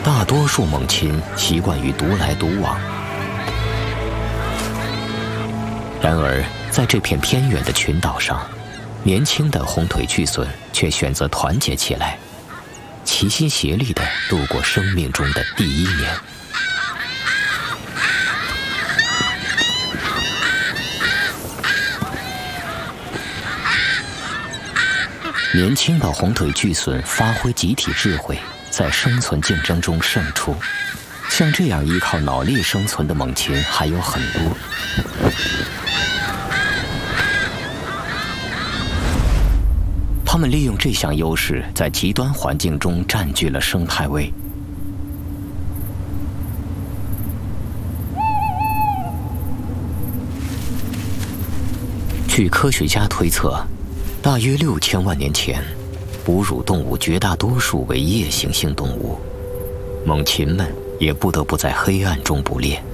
大多数猛禽习惯于独来独往。然而，在这片偏远的群岛上，年轻的红腿巨隼却选择团结起来，齐心协力地度过生命中的第一年。年轻的红腿巨隼发挥集体智慧，在生存竞争中胜出。像这样依靠脑力生存的猛禽还有很多。它们利用这项优势，在极端环境中占据了生态位。据科学家推测，大约6000万年前，哺乳动物绝大多数为夜行性动物，猛禽们也不得不在黑暗中捕猎。